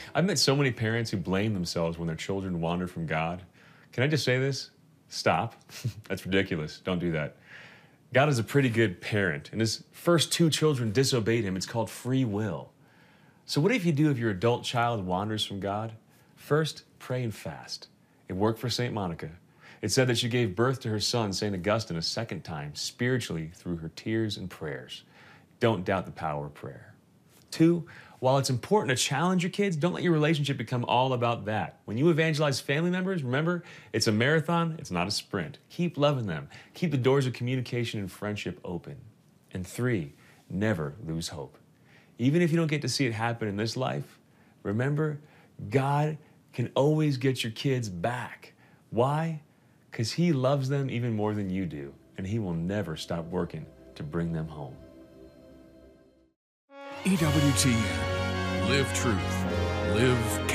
I've met so many parents who blame themselves when their children wander from God. Can I just say this? Stop. That's ridiculous. Don't do that. God is a pretty good parent, and his first two children disobeyed him. It's called free will. So, what if you do if your adult child wanders from God? First, pray and fast. It worked for St. Monica. It said that she gave birth to her son, St. Augustine, a second time, spiritually through her tears and prayers. Don't doubt the power of prayer. Two, while it's important to challenge your kids, don't let your relationship become all about that. When you evangelize family members, remember, it's a marathon, it's not a sprint. Keep loving them. Keep the doors of communication and friendship open. And three, never lose hope. Even if you don't get to see it happen in this life, remember, God can always get your kids back. Why? Because he loves them even more than you do, and he will never stop working to bring them home. EWTN. Live truth. Live